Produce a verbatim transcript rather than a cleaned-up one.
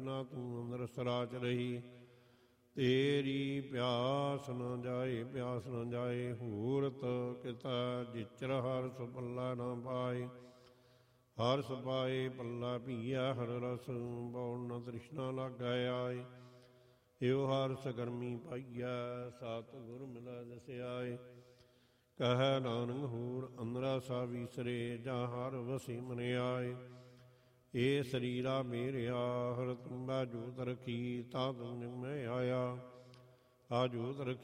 ਬਿਨਾ ਤੂੰ ਅੰਦਰ ਸਰਾਚ ਰਹੀ। ਤੇਰੀ ਪਿਆਸ ਨ ਜਾਏ ਪਿਆਸ ਨ ਜਾਏ ਹੂਰਤ ਕਿਤਾ ਜਿਚਰ ਹਰਸ ਪੱਲਾ ਨਾ ਪਾਏ। ਹਰਸ ਪਾਏ ਪੱਲਾ ਪੀਆ ਹਰ ਰਸ ਬਉ ਨ ਤ੍ਰਿਸ਼ਨਾ ਲਾਗੈ ਆਏ। ਏਉ ਹਰਸ ਗਰਮੀ ਪਾਈਐ ਸਤਿ ਗੁਰ ਮਿਲੈ ਜਿਸ ਆਏ। ਕਹਿ ਨਾਨਕ ਹੂਰ ਅੰਦਰਾ ਸਾ ਵੀਸਰੇ ਜਾਂ ਹਰ ਵਸੀ ਮਨ ਆਏ। ਏ ਸਰੀਰਾ ਮੇਰਿਆ ਹਰ ਤੁੰਬੈ ਜੋਤ ਰਖੀ ਤਾ ਤੁਮ ਨਿਮੈ ਆਇਆ। ਆ ਜੋਤ ਰਖੀ